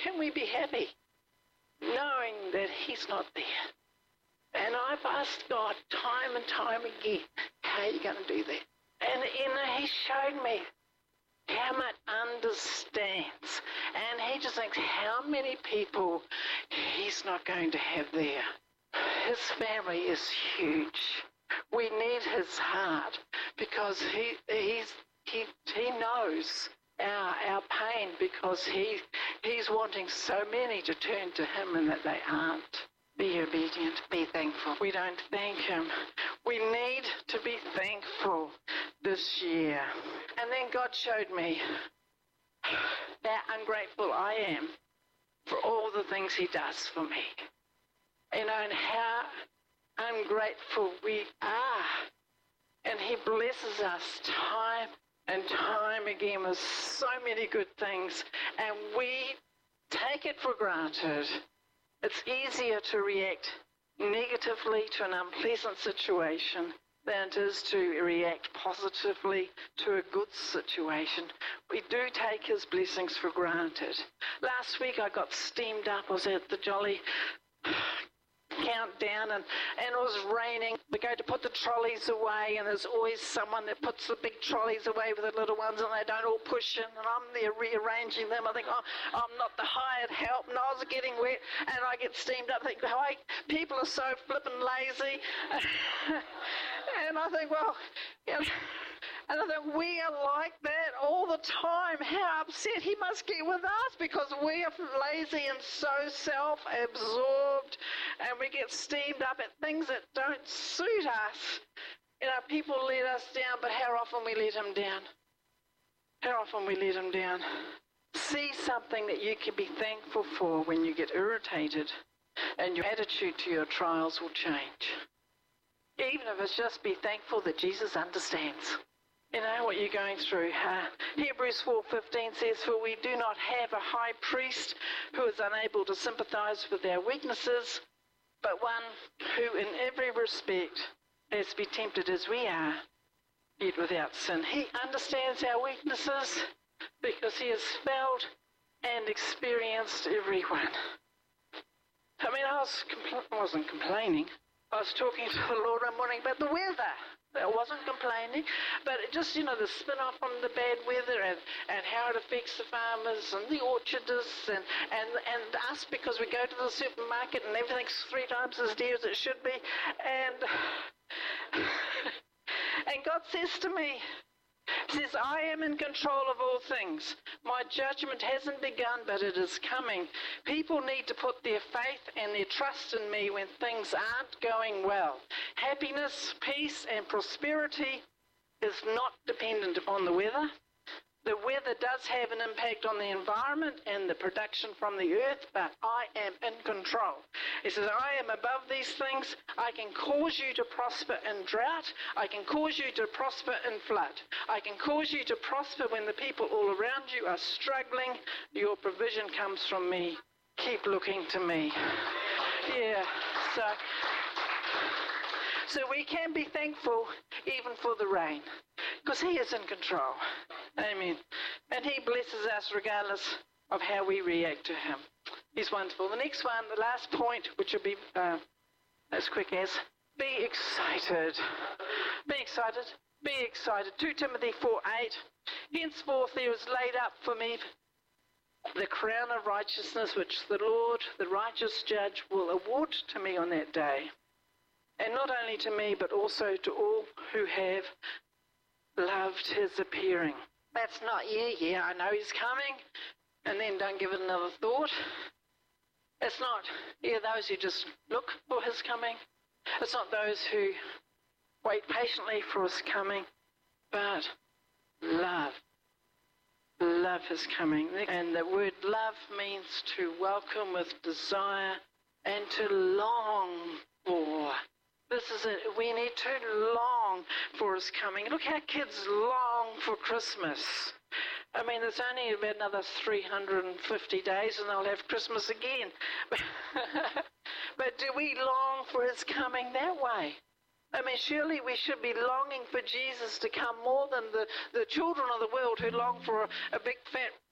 can we be happy knowing that he's not there? And I've asked God time and time again, how are you going to do that? And he showed me how much understands. And he just thinks how many people he's not going to have there. His family is huge. We need his heart because he knows our pain, because he's wanting so many to turn to him and that they aren't. Be obedient, be thankful. We don't thank him. We need to be thankful this year. And then God showed me how ungrateful I am for all the things he does for me. And how ungrateful we are. And he blesses us time and time again with so many good things. And we take it for granted. It's easier to react negatively to an unpleasant situation than it is to react positively to a good situation. We do take his blessings for granted. Last week I got steamed up. I was at the Jolly countdown and it was raining. We go to put the trolleys away and there's always someone that puts the big trolleys away with the little ones and they don't all push in, and I'm there rearranging them. I think, oh, I'm not the hired help, and I was getting wet and I get steamed up. I think, why people are so flippin' lazy. And I think, well, you know, and I think we are like that all the time. How upset he must get with us because we are lazy and so self-absorbed, and we get steamed up at things that don't suit us. You know, people let us down, but how often we let them down? How often we let them down? See something that you can be thankful for when you get irritated, and your attitude to your trials will change. Even if it's just be thankful that Jesus understands. You know what you're going through. Hebrews 4:15 says, "For we do not have a high priest who is unable to sympathize with our weaknesses, but one who in every respect has been tempted as we are, yet without sin." He understands our weaknesses because he has felt and experienced every one. I mean, I wasn't complaining. I was talking to the Lord one morning about the weather. I wasn't complaining, but it just, you know, the spin-off from the bad weather and how it affects the farmers and the orchardists and us, because we go to the supermarket and everything's 3 times as dear as it should be. And God says to me, he says, "I am in control of all things. My judgment hasn't begun, but it is coming." People need to put their faith and their trust in me when things aren't going well. Happiness, peace, and prosperity is not dependent upon the weather. The weather does have an impact on the environment and the production from the earth, but I am in control. He says, "I am above these things. I can cause you to prosper in drought. I can cause you to prosper in flood. I can cause you to prosper when the people all around you are struggling. Your provision comes from me. Keep looking to me." Yeah, so we can be thankful even for the rain, because he is in control. Amen. And he blesses us regardless of how we react to him. He's wonderful. The next one, the last point, which will be as quick as, be excited. Be excited. Be excited. 2 Timothy 4:8. "Henceforth there is laid up for me the crown of righteousness, which the Lord, the righteous judge, will award to me on that day. And not only to me, but also to all who have loved his appearing." That's not, I know he's coming, and then don't give it another thought. It's not, those who just look for his coming. It's not those who wait patiently for his coming, but love. Love his coming. And the word love means to welcome with desire and to long for. This is it. We need to long for his coming. Look how kids long for Christmas. I mean, there's only about another 350 days and they'll have Christmas again. But do we long for his coming that way? I mean, surely we should be longing for Jesus to come more than the children of the world who long for a big fat